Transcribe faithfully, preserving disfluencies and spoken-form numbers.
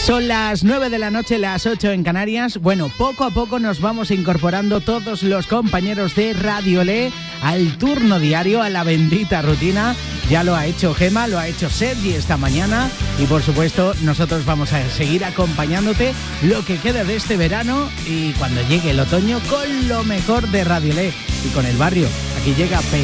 Son las nueve de la noche, las ocho en Canarias. Bueno, poco a poco nos vamos incorporando todos los compañeros de Radio Le al turno diario, a la bendita rutina. Ya lo ha hecho Gema, lo ha hecho Sergi esta mañana y por supuesto nosotros vamos a seguir acompañándote lo que queda de este verano y cuando llegue el otoño con lo mejor de Radio Le y con el barrio. Aquí llega P